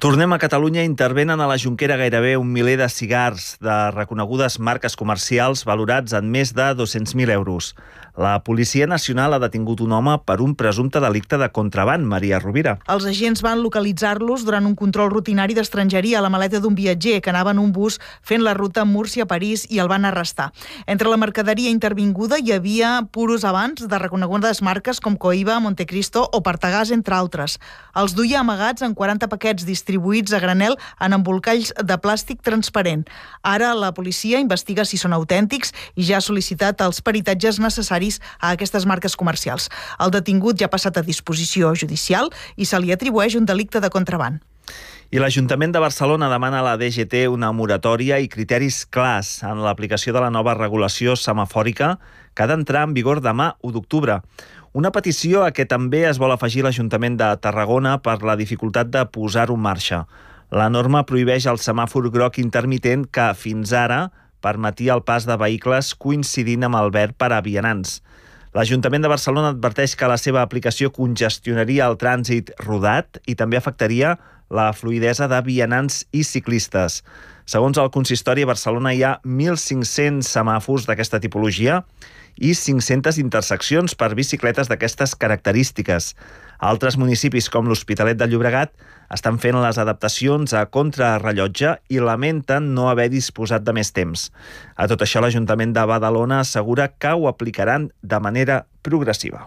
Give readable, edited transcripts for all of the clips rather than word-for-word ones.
Tornem a Catalunya. Intervenen a la Jonquera gairebé 1 miler de cigars de reconegudes marques comercials valorats en més de 200.000 euros. La Policia Nacional ha detingut un home per un presumpte delicte de contraban. Maria Rovira. Els agents van localitzar-los durant un control rutinari d'estrangeria a la maleta d'un viatger que anava en un bus fent la ruta Múrcia-París i el van arrestar. Entre la mercaderia intervinguda hi havia puros abans de reconegudes marques com Cohiba, Montecristo o Partagàs, entre altres. Els duia amagats en 40 paquets distribuïts a granel en embolcalls de plàstic transparent. Ara la policia investiga si són autèntics i ja ha sol·licitat els peritatges necessaris a aquestes marques comercials. El detingut ja ha passat a disposició judicial i se li atribueix un delicte de contraban. I l'Ajuntament de Barcelona demana a la DGT una moratòria i criteris clars en l'aplicació de la nova regulació semafòrica que ha d'entrar en vigor demà, 1 d'octubre. Una petició a què també es vol afegir l'Ajuntament de Tarragona per la dificultat de posar-ho en marxa. La norma prohibeix el semàfor groc intermitent que fins ara permetia el pas de vehicles coincidint amb el verd per a vianants. L'Ajuntament de Barcelona adverteix que la seva aplicació congestionaria el trànsit rodat i també afectaria la fluïdesa de vianants i ciclistes. Segons el consistori, a Barcelona hi ha 1.500 semàfors d'aquesta tipologia i 500 interseccions per bicicletes d'aquestes característiques. Altres municipis, com l'Hospitalet de Llobregat, estan fent les adaptacions a contrarrellotge i lamenten no haver disposat de més temps. A tot això, l'Ajuntament de Badalona assegura que ho aplicaran de manera progressiva.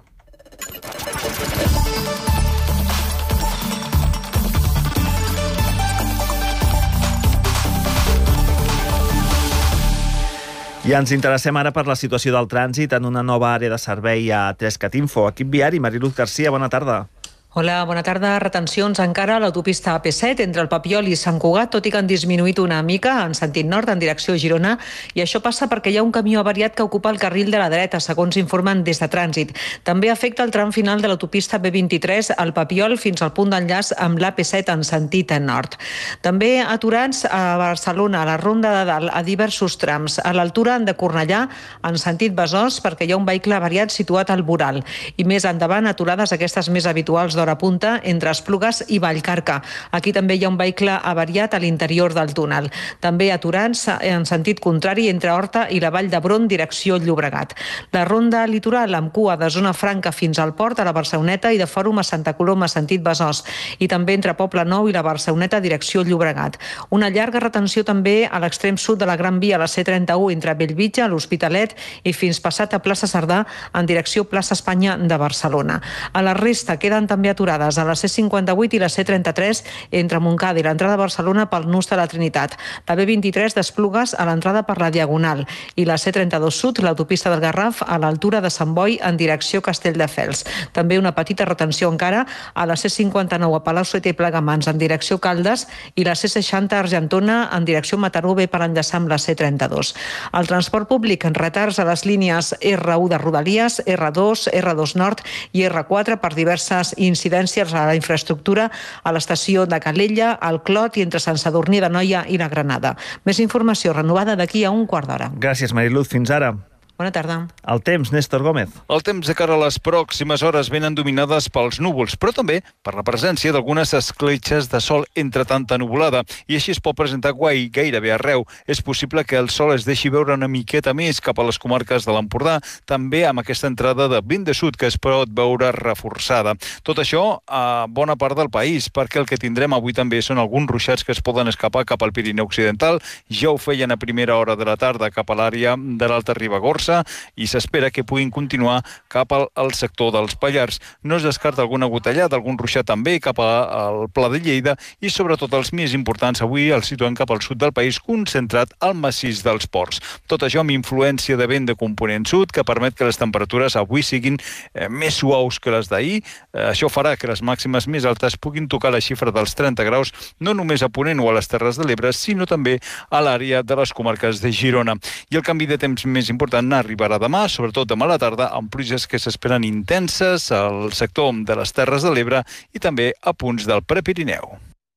I ens interessem ara per la situació del trànsit en una nova àrea de servei a 3cat Info. Equip viari, Mariluz Garcia, bona tarda. Hola, bona tarda. Retencions encara a l'autopista AP7 entre el Papiol i Sant Cugat, tot i que han disminuït una mica en sentit nord en direcció a Girona, i això passa perquè hi ha un camió avariat que ocupa el carril de la dreta, segons informen des de Trànsit. També afecta el tram final de l'autopista B23 al Papiol fins al punt d'enllaç amb l'AP7 en sentit nord. També aturats a Barcelona, a la Ronda de Dalt, a diversos trams, a l'altura de Cornellà en sentit Besòs, perquè hi ha un vehicle avariat situat al Boral, i més endavant aturades aquestes més habituals d'hora punta entre Esplugues i Vallcarca. Aquí també hi ha un vehicle avariat a l'interior del túnel. També aturats en sentit contrari entre Horta i la Vall d'Hebron, direcció Llobregat. La ronda litoral amb cua de Zona Franca fins al port a la Barceloneta i de Fòrum a Santa Coloma, sentit Besòs, i també entre Poble Nou i la Barceloneta, direcció Llobregat. Una llarga retenció també a l'extrem sud de la Gran Via, a la C31, entre Bellvitge, l'Hospitalet i fins passat a Plaça Cerdà en direcció Plaça Espanya de Barcelona. A la resta queden també aturades a la C58 i la C33 entre Montcada i l'entrada a Barcelona pel nus de la Trinitat, la B23 d'Esplugues a l'entrada per la Diagonal i la C32 Sud, l'autopista del Garraf, a l'altura de Sant Boi en direcció Castelldefels. També una petita retenció encara a la C59 a Palau-solità i Plegamans en direcció Caldes i la C60 a Argentona en direcció Mataró B per enllaçar amb la C32. El transport públic en retards a les línies R1 de Rodalies, R2, R2 Nord i R4 per diverses incidències a la infraestructura a l'estació de Calella, al Clot i entre Sant Sadurní d'Anoia i la Granada. Més informació renovada d'aquí a un quart d'hora. Gràcies, Mariluz. Fins ara. Bona tarda. El temps, Néstor Gómez. El temps de cara a les pròximes hores venen dominades pels núvols, però també per la presència d'algunes escletxes de sol entre tanta nuvolada, i així es pot presentar gairebé arreu. És possible que el sol es deixi veure una miqueta més cap a les comarques de l'Empordà, també amb aquesta entrada de vent de sud que es pot veure reforçada. Tot això a bona part del país, perquè el que tindrem avui també són alguns ruixats que es poden escapar cap al Pirineu Occidental. Ja ho feien a primera hora de la tarda cap a l'àrea de l'Alta Ribagorça, i s'espera que puguin continuar cap al sector dels Pallars. No es descarta alguna gotellada, algun ruixat també cap al Pla de Lleida i sobretot els més importants avui els situem cap al sud del país, concentrat al massís dels Ports. Tot això amb influència de vent de component sud que permet que les temperatures avui siguin més suaus que les d'ahir. Això farà que les màximes més altes puguin tocar la xifra dels 30 graus no només a Ponent o a les Terres de l'Ebre, sinó també a l'àrea de les comarques de Girona. I el canvi de temps més important arribarà demà, sobretot demà a la tarda, amb pluges que s'esperen intenses al sector de les Terres de l'Ebre i també a punts del Prepirineu.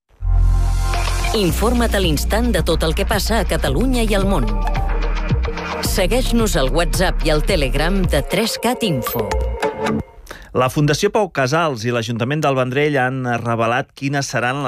Informa't a l'instant de tot el que passa a Catalunya i al món. Segueix-nos al WhatsApp i al Telegram de 3cat Info. La Fundació Pau Casals i l'Ajuntament del Vendrell han revelat quines seran